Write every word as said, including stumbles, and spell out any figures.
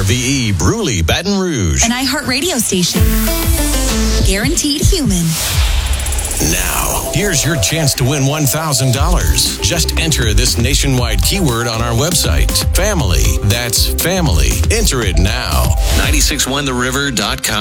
V E, Bruley, Baton Rouge. An iHeartRadio station. Guaranteed human. Now, here's your chance to win one thousand dollars. Just enter this nationwide keyword on our website. Family. That's family. Enter it now. nine six one the river dot com.